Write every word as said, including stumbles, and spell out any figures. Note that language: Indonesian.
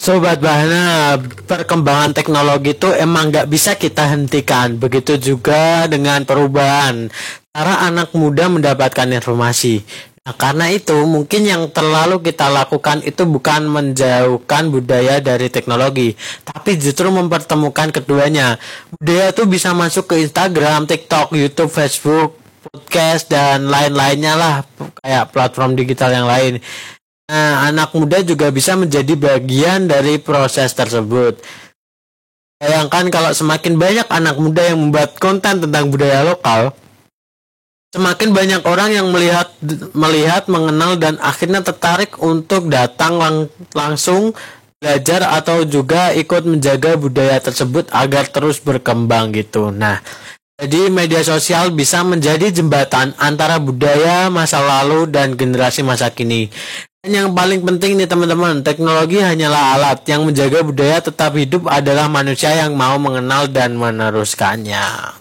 Sobat Bahana, perkembangan teknologi itu emang nggak bisa kita hentikan. Begitu juga dengan perubahan cara anak muda mendapatkan informasi. Nah, karena itu mungkin yang terlalu kita lakukan itu bukan menjauhkan budaya dari teknologi, tapi justru mempertemukan keduanya. Budaya itu bisa masuk ke Instagram, TikTok, YouTube, Facebook, podcast, dan lain-lainnya lah, kayak platform digital yang lain. Nah, anak muda juga bisa menjadi bagian dari proses tersebut. Bayangkan kalau semakin banyak anak muda yang membuat konten tentang budaya lokal, semakin banyak orang yang melihat, melihat, mengenal, dan akhirnya tertarik untuk datang lang- langsung belajar atau juga ikut menjaga budaya tersebut agar terus berkembang gitu. Nah, jadi media sosial bisa menjadi jembatan antara budaya masa lalu dan generasi masa kini. Dan yang paling penting nih teman-teman, teknologi hanyalah alat, yang menjaga budaya tetap hidup adalah manusia yang mau mengenal dan meneruskannya.